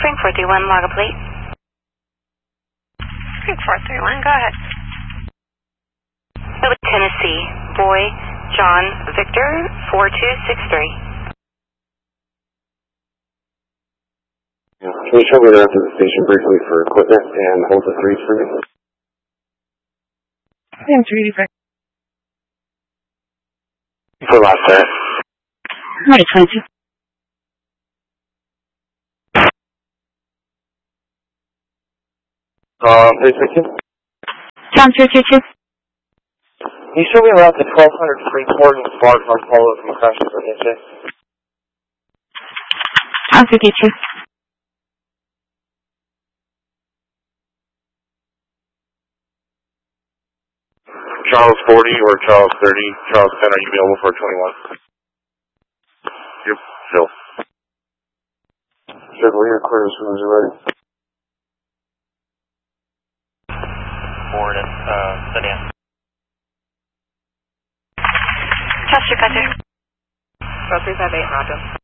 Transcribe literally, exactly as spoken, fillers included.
Spring four three one, log a plate. Spring four three one, go ahead. Tennessee, Boy, John, Victor, four two six three. Yeah. Can you show me around to the station briefly for equipment and hold the threes for me? I'm three D for... For last set. Ready, twenty-two. Um, three three two. John, three three two. Can you show me around to twelve hundred Freeport and Spark North Polo from crashes with H A? John, three three two. Charles forty or Charles thirty. Charles ten, are you available for twenty-one? Yep, Phil. Circle here, clear as soon as you're ready. Forward at, uh, sedan. Chester Cutter. twelve three five eight, Roger.